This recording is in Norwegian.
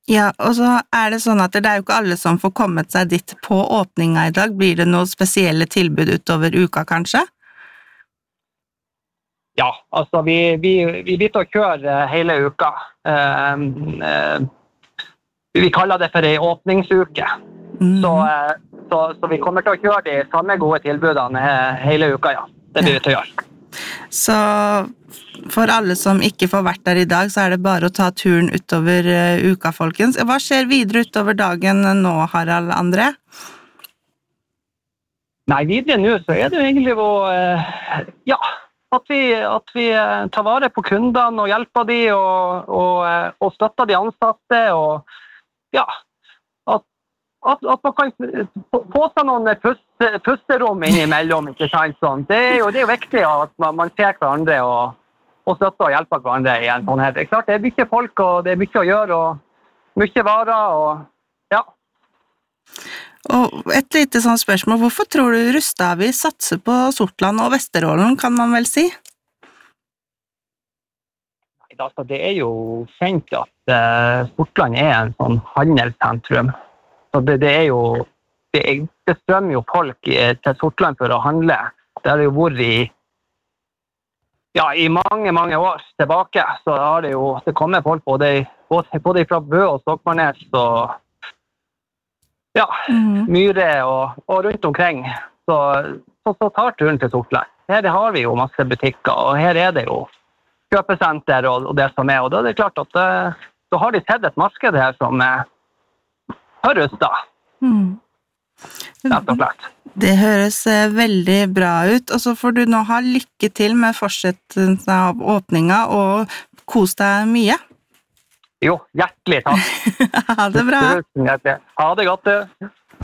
Ja, og så det sånn at det jo ikke alle som får kommet seg dit på åpninga i dag. Blir det noen spesielle tilbud utover uka, kanskje? Ja, altså vi blir til å kjøre hele uka. Vi kaller det for en åpningsuke. Så vi kommer til å kjøre de samme gode tilbudene hele uka, ja. Det blir vi til å gjøre. Så for alle som ikke får vært der i dag, så det bare å ta turen utover uka, folkens. Hva skjer videre utover dagen nå, Harald André? Nei, videre nå så det jo egentlig at vi tar vare på kundene og hjelper de og støtter de ansatte og ja, at man kan få seg noen pusterom innimellom, ikke sant sånn. Det jo viktig at man ser hverandre og støtter og hjelper hverandre i en sånn her. Det klart, det mye folk og det mye å gjøre og mye varer og ja. Og et lite sånn spørsmål, hvorfor tror du Rustavi satser på Sortland og Vesterålen, kan man vel si? Altså, det jo kjent at Sortland en sånn handelssentrum. Så det jo, det strømmer jo folk til Sortland for å handle. Det har jo vært i mange år tilbake, så har det kommet folk både fra Bø og Stokmarknes og Myre og rundt omkring. Så tar turen til Sortland. Her har vi jo masse butikker, og her det jo kjøpesenter og det som og da det klart at så har de sett et marked her som høres da. Rett og slett. Det høres veldig bra ut, og så får du nå ha lykke til med fortsettelsen av åpninga, og kos deg mye. Jo, hjertelig takk. Ha det bra. Ha det godt.